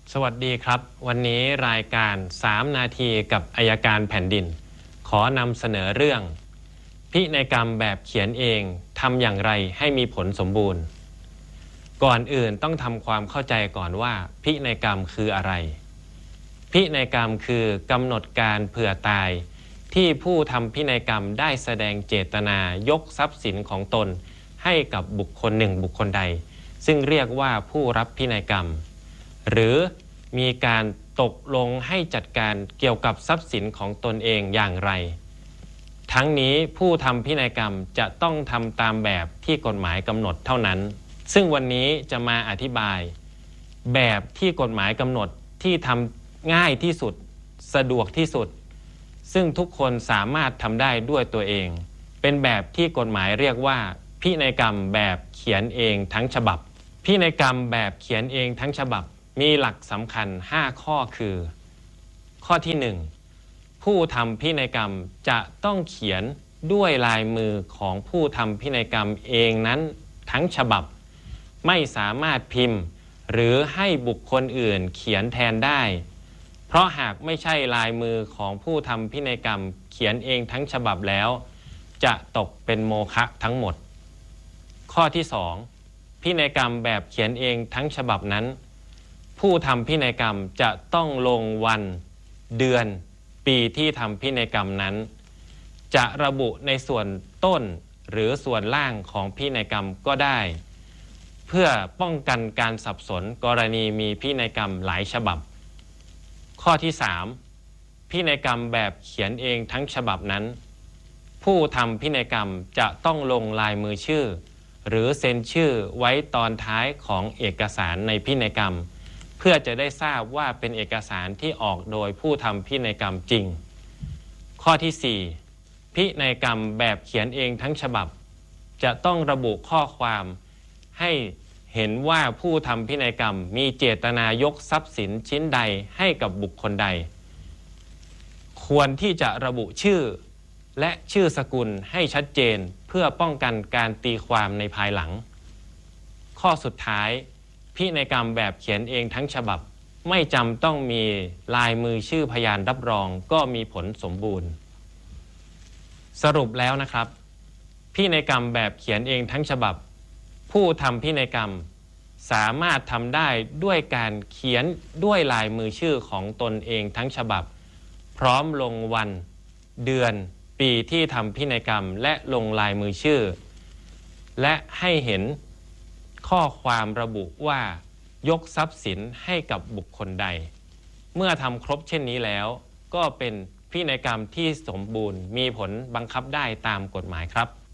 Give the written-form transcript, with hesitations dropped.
สวัสดีครับวันนี้รายการ3นาทีกับอัยการแผ่นดินขอนำเสนอเรื่องพินัยกรรมแบบเขียนเองทำอย่างไรให้มีผลสมบูรณ์ก่อนอื่นต้องทำความเข้าใจก่อนว่าพินัยกรรมคืออะไรพินัยกรรมคือกำหนดการเผื่อตายที่ผู้ทำพินัยกรรมได้แสดงเจตนายกทรัพย์สินของตนให้กับบุคคลหนึ่งบุคคลใดซึ่งเรียกว่าผู้รับพินัยกรรมหรือมีการตกลงให้จัดการเกี่ยวกับทรัพย์สินของตนเองอย่างไรทั้งนี้ผู้ทำพินัยกรรมจะต้องทำตามแบบที่กฎหมายกำหนดเท่านั้นซึ่งวันนี้จะมาอธิบายแบบที่กฎหมายกำหนดที่ทำง่ายที่สุดสะดวกที่สุดซึ่งทุกคนสามารถทำได้ด้วยตัวเองเป็นแบบที่กฎหมายเรียกว่าพินัยกรรมแบบเขียนเองทั้งฉบับพินัยกรรมแบบเขียนเองทั้งฉบับมีหลักสำคัญ5ข้อคือข้อที่1ผู้ทำพินัยกรรมจะต้องเขียนด้วยลายมือของผู้ทำพินัยกรรมเองนั้นทั้งฉบับไม่สามารถพิมพ์หรือให้บุคคลอื่นเขียนแทนได้เพราะหากไม่ใช่ลายมือของผู้ทำพินัยกรรมเขียนเองทั้งฉบับแล้วจะตกเป็นโมฆะทั้งหมดข้อที่2พินัยกรรมแบบเขียนเองทั้งฉบับนั้นผู้ทำพินัยกรรมจะต้องลงวันเดือนปีที่ทำพินัยกรรมนั้นจะระบุในส่วนต้นหรือส่วนล่างของพินัยกรรมก็ได้เพื่อป้องกันการสับสนกรณีมีพินัยกรรมหลายฉบับข้อที่3พินัยกรรมแบบเขียนเองทั้งฉบับนั้นผู้ทำพินัยกรรมจะต้องลงลายมือชื่อหรือเซ็นชื่อไว้ตอนท้ายของเอกสารในพินัยกรรมเพื่อจะได้ทราบว่าเป็นเอกสารที่ออกโดยผู้ทำพินัยกรรมจริงข้อที่4พินัยกรรมแบบเขียนเองทั้งฉบับจะต้องระบุข้อความให้เห็นว่าผู้ทำพินัยกรรมมีเจตนายกทรัพย์สินชิ้นใดให้กับบุคคลใดควรที่จะระบุชื่อและชื่อสกุลให้ชัดเจนเพื่อป้องกันการตีความในภายหลังข้อสุดท้ายพินัยกรรมแบบเขียนเองทั้งฉบับไม่จำต้องมีลายมือชื่อพยานรับรองก็มีผลสมบูรณ์สรุปแล้วนะครับพินัยกรรมแบบเขียนเองทั้งฉบับผู้ทำพินัยกรรมสามารถทำได้ด้วยการเขียนด้วยลายมือชื่อของตนเองทั้งฉบับพร้อมลงวันเดือนปีที่ทำพินัยกรรมและลงลายมือชื่อและให้เห็นข้อความระบุว่ายกทรัพย์สินให้กับบุคคลใดเมื่อทำครบเช่นนี้แล้วก็เป็นพินัยกรรมที่สมบูรณ์มีผลบังคับได้ตามกฎหมายครับ